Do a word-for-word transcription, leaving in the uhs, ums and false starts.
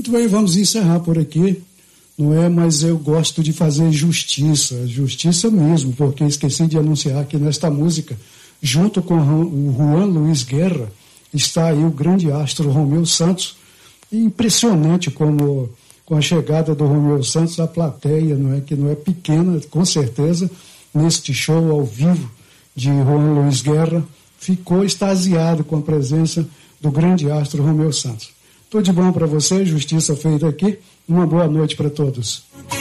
Muito bem, vamos encerrar por aqui, não é? Mas eu gosto de fazer justiça, justiça mesmo, porque esqueci de anunciar que nesta música, junto com o Juan Luiz Guerra, está aí o grande astro Romeu Santos. Impressionante como, com a chegada do Romeu Santos, a plateia, não é, que não é pequena, com certeza, neste show ao vivo de Juan Luiz Guerra, ficou extasiado com a presença do grande astro Romeu Santos. Tudo de bom para você, justiça feita aqui. Uma boa noite para todos.